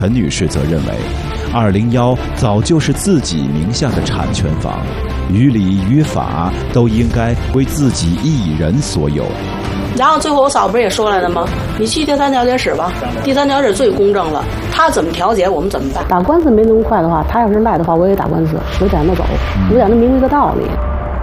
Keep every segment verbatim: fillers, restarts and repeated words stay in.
陈女士则认为，二零幺早就是自己名下的产权房，于理于法都应该归自己一人所有。 然后最后我嫂不是也说来了吗？你去第三调解室吧，第三调解最公正了，他怎么调解我们怎么办？打官司没那么快的话，他要是赖的话，我也打官司，我得让他走，我得让他明白个道理。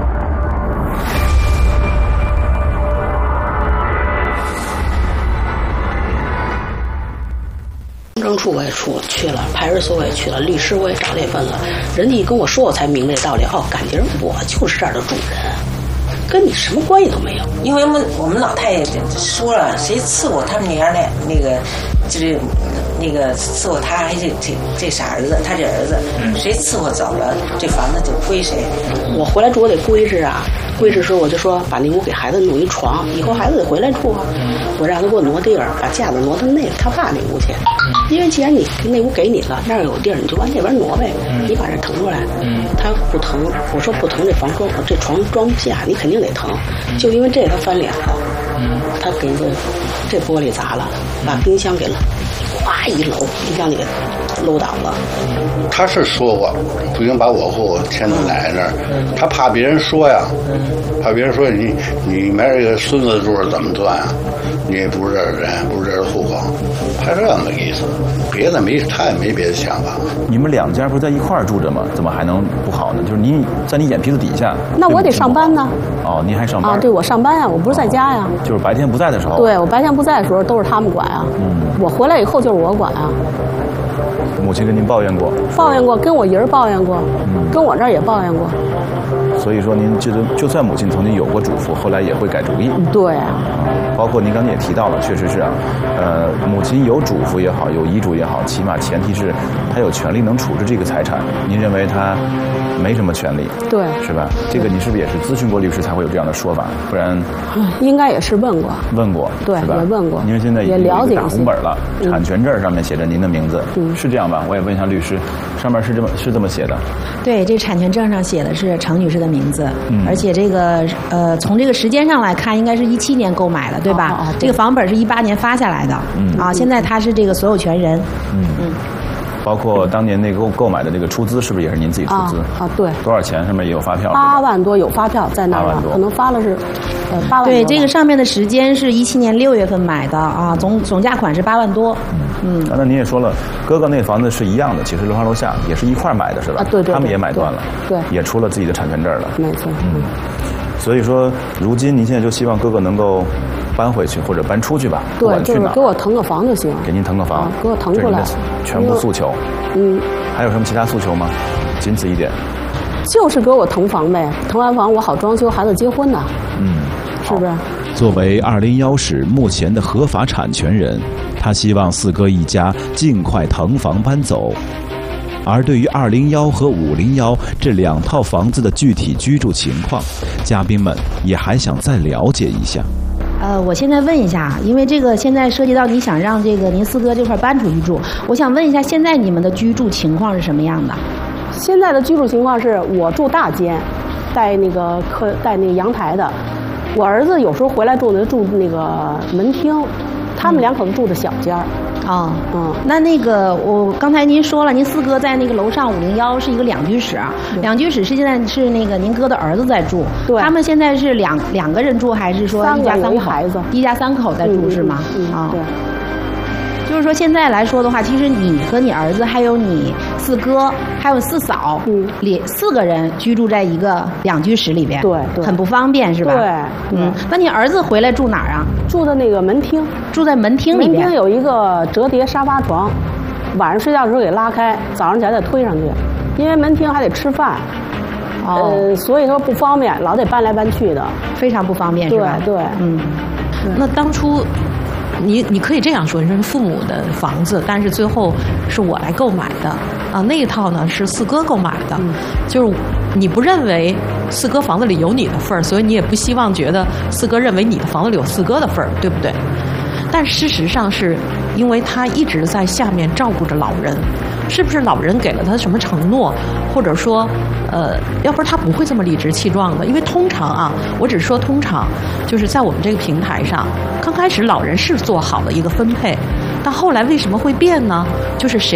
公证处我也出去了，派出所我也去了，律师我也找了一份了。人家一跟我说，我才明白这道理。哦，感情我就是这儿的主人，跟你什么关系都没有。 因为我们我们老太太说了，谁伺候他们娘俩那个就是那个伺候他还是这这傻儿子，他这儿子谁伺候走了，这房子就归谁。 我回来住我得规制啊，规制时候我就说把那屋给孩子弄一床，以后孩子得回来住啊。我让他给我挪地儿，把架子挪到那个他爸那屋去。因为既然你那屋给你了，那儿有地儿，你就往那边挪呗。你把这腾出来，他不腾，我说不腾，这房装这床装不下，你肯定得腾。就因为这个他翻脸了，他给这这玻璃砸了，把冰箱给了，哗一搂，冰箱给搂倒了。 他是说过，不行把我和我前头奶奶那儿，他怕别人说呀，怕别人说你你买这个孙子住怎么算啊？你也不是这儿的人，不是这儿的户口，他这样的意思，别的没，他也没别的想法。 你们两家不是在一块儿住着吗？怎么还能不好呢？就是你在你眼皮子底下。 那我得上班呢。 哦，您还上班啊？ 对，我上班呀，我不是在家呀。 哦、就是白天不在的时候。 对，我白天不在的时候都是他们管啊。嗯。我回来以后就是我管啊。 母亲跟您抱怨过？ 抱怨过，跟我爷儿抱怨过，嗯、跟我这儿也抱怨过。 所以说，您觉得就算母亲曾经有过嘱咐，后来也会改主意。 对啊。 包括您刚才也提到了，确实是啊，呃，母亲有嘱咐也好，有遗嘱也好，起码前提是她有权利能处置这个财产。您认为她没什么权利？ 对， 是吧？这个你是不是也是咨询过律师才会有这样的说法？不然， 应该也是问过。 问过， 对， 是吧？ 也问过。 因为现在已经有一个大红本了， 嗯、 产权证上面写着您的名字，嗯、是这样吧？我也问一下律师，上面是这么是这么写的？ 对，这产权证上写的是程女士的名字，嗯、而且这个呃，从这个时间上来看，应该是一七年购买的，对吧？哦哦、这个房本是一八年发下来的，嗯啊，现在他是这个所有权人， 嗯嗯。包括当年那个购购买的这个出资，是不是也是您自己出资？ 啊，啊对。 多少钱？上面也有发票。 八万多有发票在那儿，可能发了是，呃，八万多。 对，这个上面的时间是一七年六月份买的啊，总总价款是八万多。 嗯。嗯。那您也说了，哥哥那房子是一样的，其实楼上楼下也是一块买的，是吧？ 啊，对 对, 对。 他们也买断了， 对， 也出了自己的产权证了。 没错。 嗯。所以说，如今您现在就希望哥哥能够搬回去或者搬出去吧，不管去哪儿， 给我腾个房就行。 给您腾个房， 啊、给我腾出来， 全部诉求。 嗯， 还有什么其他诉求吗？仅此一点。 就是给我腾房呗，腾完房我好装修，孩子结婚呢。 嗯， 是不是？ 作为二零幺室目前的合法产权人，他希望四哥一家尽快腾房搬走。而对于二零幺和五零幺这两套房子的具体居住情况，嘉宾们也还想再了解一下。 呃，我现在问一下，因为这个现在涉及到你想让这个您四哥这块搬出去住，我想问一下，现在你们的居住情况是什么样的？ 现在的居住情况是我住大间，带那个客带那个阳台的，我儿子有时候回来住呢住那个门厅，他们两口子住的小间儿。 哦，嗯，那那个我刚才您说了，您四哥在那个楼上五零幺是一个两居室，两居室是现在是那个您哥的儿子在住， 对， 他们现在是两两个人住还是说一家三口？ 孩子， 一家三口在住、 嗯、 是吗？ 嗯， 啊、 哦，对。 就是说现在来说的话，其实你和你儿子还有你四哥还有四嫂，嗯，里四个人居住在一个两居室里边， 对，对， 很不方便是吧？ 对， 嗯，那你儿子回来住哪儿啊？ 住的那个门厅， 住在门厅里边。 门厅有一个折叠沙发床，晚上睡觉的时候给拉开，早上起来再推上去，因为门厅还得吃饭，哦、呃，所以说不方便，老得搬来搬去的， 非常不方便，是吧？ 对对， 嗯，那当初。你你可以这样说，你说是父母的房子，但是最后是我来购买的啊，那一套呢是四哥购买的，嗯、就是你不认为四哥房子里有你的份儿，所以你也不希望觉得四哥认为你的房子里有四哥的份儿，对不对？但事实上是因为他一直在下面照顾着老人，是不是老人给了他什么承诺，或者说呃，要不然他不会这么理直气壮的。因为通常啊，我只是说通常，就是在我们这个平台上，刚开始老人是做好了一个分配，但后来为什么会变呢？就是谁